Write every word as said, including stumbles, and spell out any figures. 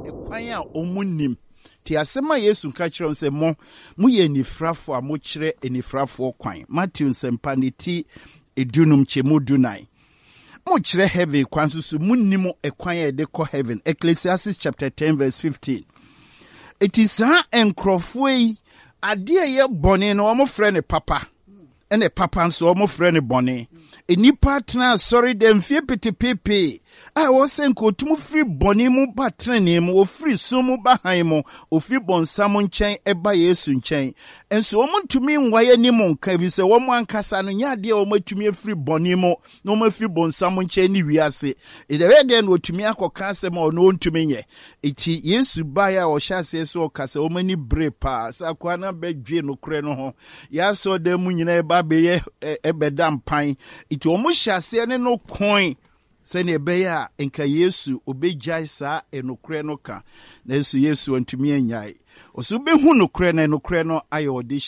ekwan a omunim ti asema Yesu ka kire nse mo mo ye nifrafo a mo kire enifrafo kwan. Matthew nsempa ne ti edunum chemu dunai. Mo kire heaven kwan susu munnim ekwan a de kɔ heaven. Ecclesiastes chapter ten verse fifteen. It is a enkrofo yi ade ye bɔne no omo frɛ ne papa. Ene papa nso omo frɛ ne bɔne. Enipa tena sorry dem fie petepepe. I was saying ko tumu free bɔne mu ba trene mu o free sumu ba han mu o free bonsam nkyɛn eba Yesu nkyɛn. Enso omo ntumi nwaye ni mu nka bi se omo ankasa no nya de omo atumi free bɔne mu na omo free bonsam nkyɛn ni wiase. E de we no otumi akoka asɛm a no ntumi nye. Eti Yesu ba ya o hyase so okasa omo ni bre pa sa kwa na badwe no kure no ho. Ya so de mu nyina eba be ye ebeda mpan. Iti omo hyase ne no coin se ne beya enka Yesu obegyae saa enokre no ka na Yesu Yesu antumi anyai oso behu nokre na enokre no aye odi